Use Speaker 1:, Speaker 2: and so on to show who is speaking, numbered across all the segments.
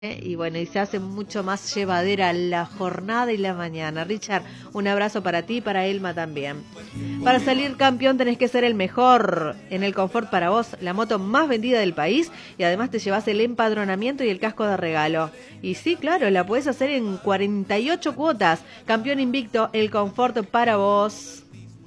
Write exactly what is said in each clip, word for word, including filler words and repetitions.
Speaker 1: Y bueno, y se hace mucho más llevadera la jornada y la mañana. Richard, un abrazo para ti y para Elma también. Para salir campeón tenés que ser el mejor. En el Confort para vos, la moto más vendida del país, y además te llevas el empadronamiento y el casco de regalo. Y sí, claro, la podés hacer en cuarenta y ocho cuotas. Campeón invicto, el Confort para vos.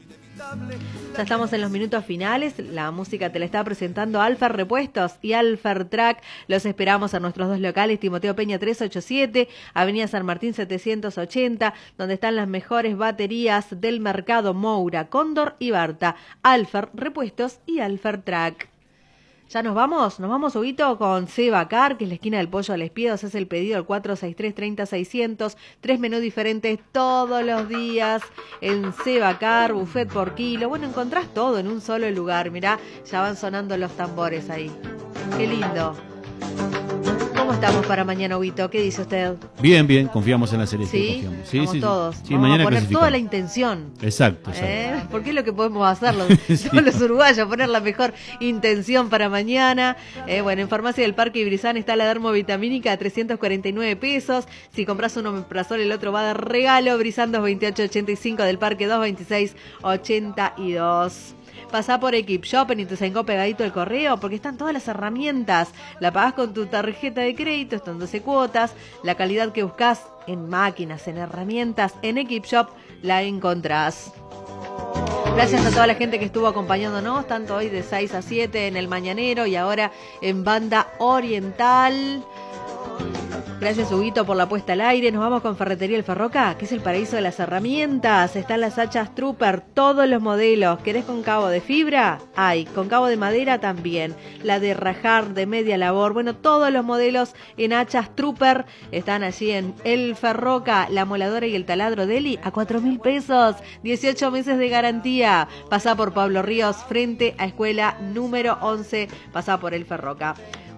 Speaker 1: Ya estamos en los minutos finales. La música te la está presentando Alfer Repuestos y Alfer Track. Los esperamos a nuestros dos locales, Timoteo Peña trescientos ochenta y siete, Avenida San Martín setecientos ochenta, donde están las mejores baterías del mercado: Moura, Cóndor y Barta. Alfer Repuestos y Alfer Track. Ya nos vamos, nos vamos, Huguito, con Seba Car, que es la esquina del Pollo a les Piedos. Es el pedido al cuatro seis tres, treinta, seiscientos. Tres menús diferentes todos los días en Seba Car, buffet por kilo. Bueno, encontrás todo en un solo lugar. Mirá, ya van sonando los tambores ahí. Qué lindo. ¿Cómo estamos para mañana, Huguito? ¿Qué dice usted?
Speaker 2: Bien, bien, confiamos en la serie.
Speaker 1: Sí,
Speaker 2: confiamos. Sí,
Speaker 1: vamos
Speaker 2: sí,
Speaker 1: todos.
Speaker 2: Sí,
Speaker 1: Vamos
Speaker 2: mañana
Speaker 1: a poner toda la
Speaker 2: clasificamos.
Speaker 1: intención.
Speaker 2: Exacto, exacto.
Speaker 1: ¿Eh? Porque es lo que podemos hacer los, sí. los uruguayos, poner la mejor intención para mañana. Eh, bueno, en Farmacia del Parque Ibrizán está la dermovitamínica a trescientos cuarenta y nueve pesos. Si compras uno omeprazol, el otro va de regalo. Brizán doscientos veintiocho ochenta y cinco del Parque, doscientos veintiséis ochenta y dos. Pasá por Equip Shopping y te sacó pegadito el correo, porque están todas las herramientas. La pagás con tu tarjeta de crédito, están doce cuotas. La calidad que buscas en máquinas, en herramientas, en Equip Shop la encontrás. Gracias a toda la gente que estuvo acompañándonos, tanto hoy de seis a siete en el Mañanero y ahora en Banda Oriental. Gracias, Huguito, por la puesta al aire. Nos vamos con Ferretería El Ferroca, que es el paraíso de las herramientas. Están las hachas Trooper, todos los modelos. ¿Querés con cabo de fibra? Hay. Con cabo de madera también. La de rajar, de media labor. Bueno, todos los modelos en hachas Trooper están allí en El Ferroca. La moladora y el taladro Deli a cuatro mil pesos. dieciocho meses de garantía. Pasá por Pablo Ríos, frente a escuela número once. Pasá por El Ferroca.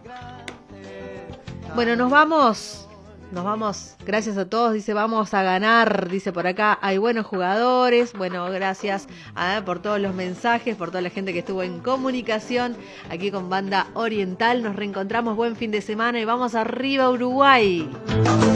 Speaker 1: Bueno, nos vamos, nos vamos, gracias a todos, dice, vamos a ganar, dice por acá, hay buenos jugadores. Bueno, gracias a, por todos los mensajes, por toda la gente que estuvo en comunicación aquí con Banda Oriental. Nos reencontramos, buen fin de semana y vamos arriba, Uruguay.